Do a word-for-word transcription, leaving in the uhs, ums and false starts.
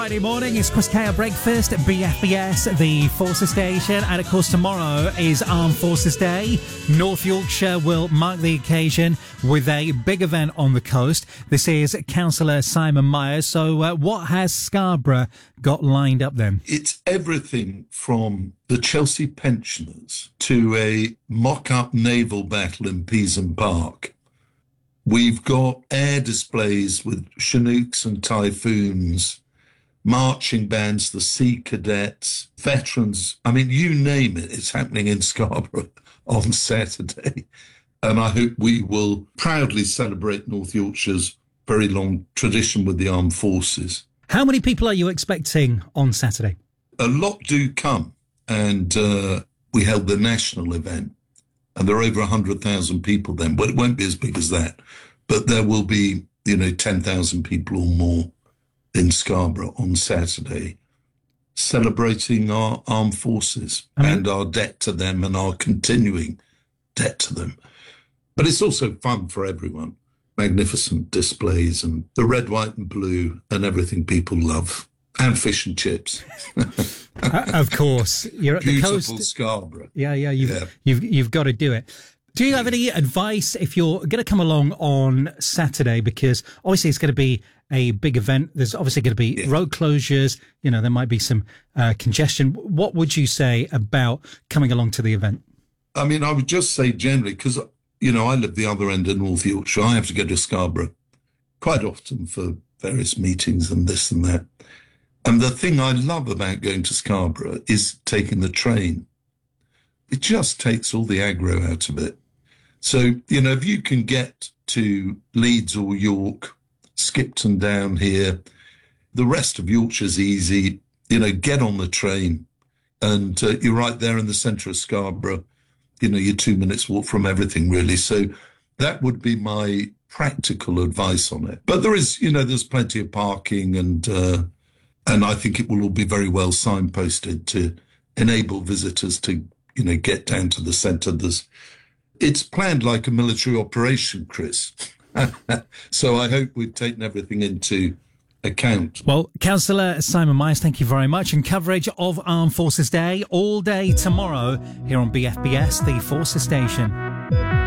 Friday morning. It's Chris Kay at Breakfast at B F B S, the Forces Station. And of course, tomorrow is Armed Forces Day. North Yorkshire will mark the occasion with a big event on the coast. This is Councillor Simon Myers. So uh, what has Scarborough got lined up then? It's everything from the Chelsea pensioners to a mock-up naval battle in Peason Park. We've got air displays with Chinooks and Typhoons, marching bands, the Sea Cadets, veterans. I mean, you name it, it's happening in Scarborough on Saturday. And I hope we will proudly celebrate North Yorkshire's very long tradition with the armed forces. How many people are you expecting on Saturday? A lot do come, and uh, we held the national event. And there are over one hundred thousand people then. Well, it won't be as big as that, but there will be, you know, ten thousand people or more in Scarborough on Saturday, celebrating our armed forces I mean, and our debt to them and our continuing debt to them. But it's also fun for everyone. Magnificent displays and the red, white and blue and everything people love. And fish and chips. uh, of course. You're at Beautiful the coast. Scarborough. Yeah, yeah, you've, yeah. You've, you've got to do it. Do you have any advice if you're going to come along on Saturday? Because obviously it's going to be a big event. There's obviously going to be yeah. road closures. You know, there might be some uh, congestion. What would you say about coming along to the event? I mean, I would just say generally, because, you know, I live the other end of North Yorkshire. I have to go to Scarborough quite often for various meetings and this and that. And the thing I love about going to Scarborough is taking the train. It just takes all the aggro out of it. So, you know, if you can get to Leeds or York, Skipton down here, the rest of Yorkshire's easy, you know, get on the train and uh, you're right there in the centre of Scarborough. You know, you're two minutes walk from everything, really. So that would be my practical advice on it. But there is, you know, there's plenty of parking and... Uh, And I think it will all be very well signposted to enable visitors to, you know, get down to the centre. There's, it's planned like a military operation, Chris. So I hope we've taken everything into account. Well, Councillor Simon Myers, thank you very much. And coverage of Armed Forces Day all day tomorrow here on B F B S, the Forces Station.